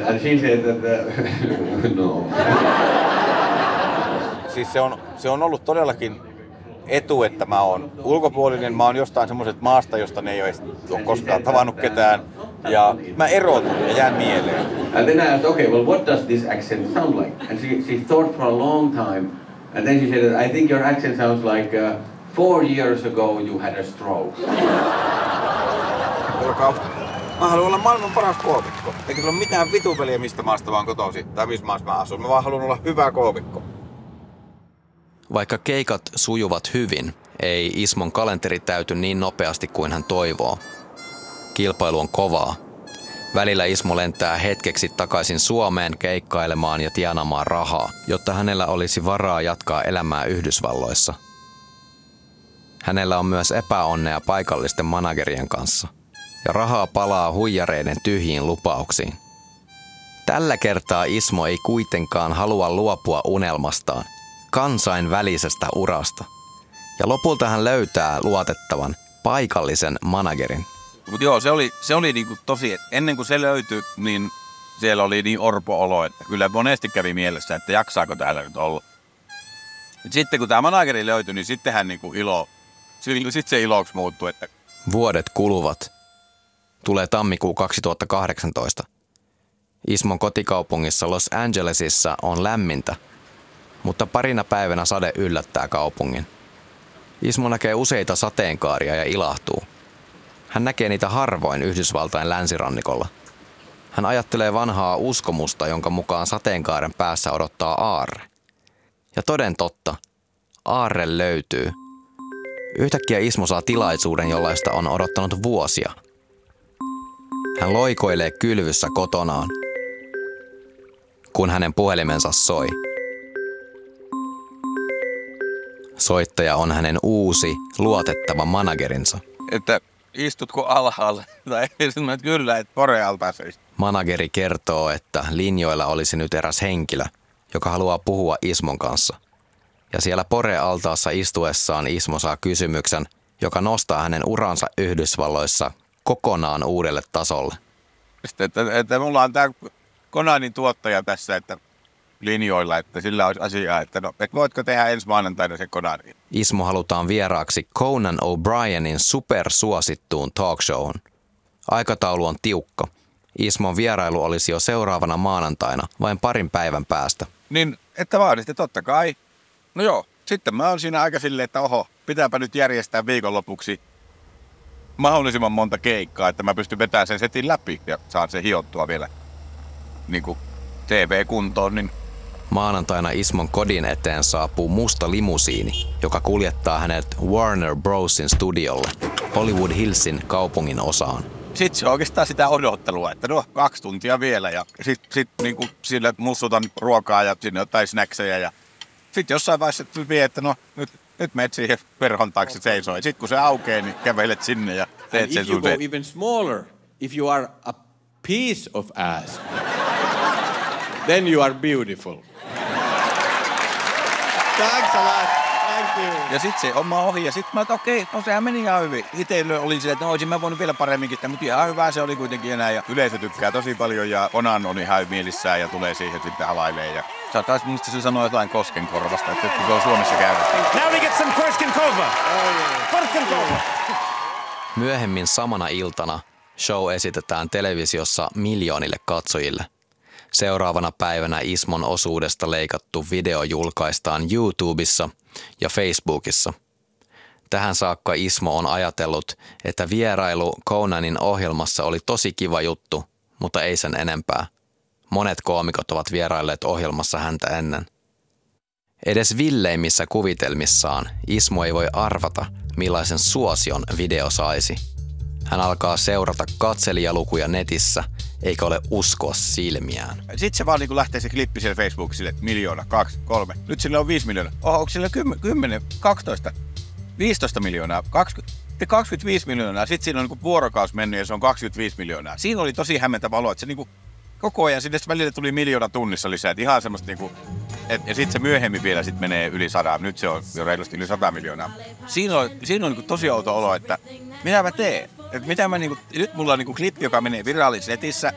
And she said that, no. Siis se on ollut todellakin etu, että mä oon ulkopuolinen, mä oon jostain semmoisesta maasta, josta ne ei ole koskaan tavannut ketään. Ja mä erotun ja jään mieleen. And then I asked, okay, well, what does this accent sound like? And she thought for a long time. And then she said, I think your accent sounds like 4 years ago you had a stroke. Mä haluan olla maailman paras koomikko. Eikä sillä ole mitään vitupeliä, mistä maasta vaan kotoisin tai missä maassa mä asun. Mä vaan haluan olla hyvä koomikko. Vaikka keikat sujuvat hyvin, ei Ismon kalenteri täyty niin nopeasti kuin hän toivoo. Kilpailu on kovaa. Välillä Ismo lentää hetkeksi takaisin Suomeen keikkailemaan ja tienaamaan rahaa, jotta hänellä olisi varaa jatkaa elämää Yhdysvalloissa. Hänellä on myös epäonnea paikallisten managerien kanssa, ja rahaa palaa huijareiden tyhjiin lupauksiin. Tällä kertaa Ismo ei kuitenkaan halua luopua unelmastaan, kansainvälisestä urasta. Ja lopulta hän löytää luotettavan, paikallisen managerin. Mutta joo, se oli niinku tosi, ennen kuin se löytyi, niin siellä oli niin orpo-olo, että kyllä monesti kävi mielessä, että jaksaako täällä nyt olla. Et sitten kun tämä manageri löytyi, niin sittenhän niinku sitten se iloksi muuttui. Että... Vuodet kuluvat. Tulee tammikuu 2018. Ismon kotikaupungissa Los Angelesissa on lämmintä, mutta parina päivänä sade yllättää kaupungin. Ismo näkee useita sateenkaaria ja ilahtuu. Hän näkee niitä harvoin Yhdysvaltain länsirannikolla. Hän ajattelee vanhaa uskomusta, jonka mukaan sateenkaaren päässä odottaa aarre. Ja toden totta, aarre löytyy. Yhtäkkiä Ismo saa tilaisuuden, jollaista on odottanut vuosia. Hän loikoilee kylvyssä kotonaan, kun hänen puhelimensa soi. Soittaja on hänen uusi, luotettava managerinsa. Että istutko alhaalla? Tai sanoin, että kyllä, että Pore-altaassa istut. Manageri kertoo, että linjoilla olisi nyt eräs henkilö, joka haluaa puhua Ismon kanssa. Ja siellä Pore-altaassa istuessaan Ismo saa kysymyksen, joka nostaa hänen uransa Yhdysvalloissa kokonaan uudelle tasolle. Että mulla on tämä Konanin tuottaja tässä, että linjoilla, että sillä olisi asiaa, että no, et voitko tehdä ensi maanantaina se Konani? Ismo halutaan vieraaksi Conan O'Brienin supersuosittuun talkshowhun. Aikataulu on tiukka. Ismon vierailu olisi jo seuraavana maanantaina, vain parin päivän päästä. Niin, että vaan, että totta kai. No joo, sitten mä oon siinä aika silleen, että oho, pitääpä nyt järjestää viikonlopuksi mahdollisimman monta keikkaa, että mä pystyn vetämään sen setin läpi ja saan sen hiottua vielä niin kuin TV-kuntoon. Niin. Maanantaina Ismon kodin eteen saapuu musta limusiini, joka kuljettaa hänet Warner Brosin studiolle Hollywood Hillsin kaupungin osaan. Sitten se on oikeastaan sitä odottelua, että no 2 tuntia vielä ja sit niinku sille mussutan ruokaa ja sinne jotain snackseja ja sitten jossain vaiheessa vie, että no nyt menet siihen verhon taakse seisoo. Ja sitten kun se aukeaa, niin kävelet sinne ja teet sen sun. If you go even smaller, if you are a piece of ass, then you are beautiful. Thanks a lot. Thank you. Ja sitten se homma ohi ja sitten mä että okei, no sehän meni ihan hyvin. Itse olin silleen, että no olisin mä voinut vielä paremminkin, mutta ihan hyvää se oli kuitenkin enää. Ja yleisö tykkää tosi paljon ja Onan on ihan mielissään ja tulee siihen sitten halailee. Ja sä taas mistä se sanoo jotain Koskenkorvasta, että se on Suomessa käynyt. Now we get some Koskenkova. Koskenkova. Myöhemmin samana iltana show esitetään televisiossa miljoonille katsojille. Seuraavana päivänä Ismon osuudesta leikattu video julkaistaan YouTubessa ja Facebookissa. Tähän saakka Ismo on ajatellut, että vierailu Conanin ohjelmassa oli tosi kiva juttu, mutta ei sen enempää. Monet koomikot ovat vierailleet ohjelmassa häntä ennen. Edes villeimmissä kuvitelmissaan Ismo ei voi arvata, millaisen suosion video saisi. Hän alkaa seurata katselijalukuja netissä, eikä ole uskoa silmiään. Sitten se vaan niin lähtee se klippi siellä Facebookissa sille, 1 miljoona, 2, 3. Nyt sillä on 5 miljoonaa. Oho, onko sillä 10, 12, 15 miljoonaa, 25 miljoonaa. Sitten siinä on niin vuorokausi mennyt ja se on 25 miljoonaa. Siinä oli tosi hämmentävä olo, että se niin koko ajan sinne välillä tuli 1 miljoona tunnissa lisää. Että ihan semmoista niin kuin, ja sitten se myöhemmin vielä sit menee yli 100. Nyt se on jo reilusti yli 100 miljoonaa. Siinä on niin tosi outo olo, että mitä mä teen? Että mitä mä nyt mulla on klippi, joka menee virallisessa netissä